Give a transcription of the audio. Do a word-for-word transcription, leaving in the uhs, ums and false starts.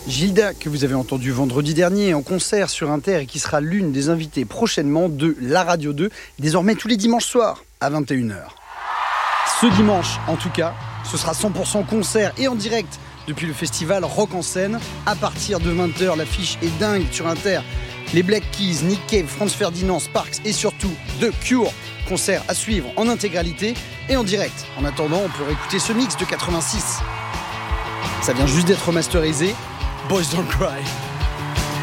Gilda, que vous avez entendu vendredi dernier en concert sur Inter et qui sera l'une des invitées prochainement de La Radio deux, désormais tous les dimanches soirs à vingt et une heures. Ce dimanche, en tout cas, ce sera cent pour cent concert et en direct depuis le festival Rock en Scène. À partir de vingt heures, l'affiche est dingue sur Inter. Les Black Keys, Nick Cave, Franz Ferdinand, Sparks et surtout The Cure. Concert à suivre en intégralité et en direct. En attendant, on peut réécouter ce mix de quatre-vingt-six. Ça vient juste d'être remasterisé. Boys Don't Cry.